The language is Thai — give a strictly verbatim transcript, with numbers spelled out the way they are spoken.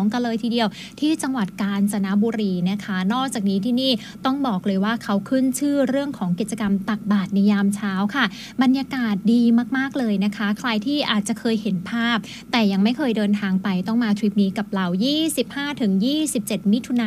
กันเลยทีเดียวที่จังหวัดกาญจนบุรีนะคะนอกจากนี้ที่นี่ต้องบอกเลยว่าเขาขึ้นชื่อเรื่องของกิจกรรมตักบาตรในยามเช้าค่ะบรรยากาศดีมากๆเลยนะคะใครที่อาจจะเคยเห็นภาพแต่ยังไม่เคยเดินทางไปต้องมาทริปนี้กับเรา ยี่สิบห้าถึงยี่สิบเจ็ด มิถุนายน